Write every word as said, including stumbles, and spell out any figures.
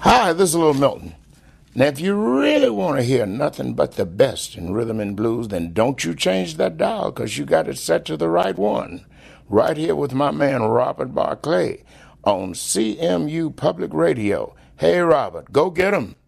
Hi, this is Little Milton. Now, if you really want to hear nothing but the best in rhythm and blues, then don't you change that dial, because you got it set to the right one. Right here with my man Robert Barclay on C M U Public Radio. Hey, Robert, go get 'em.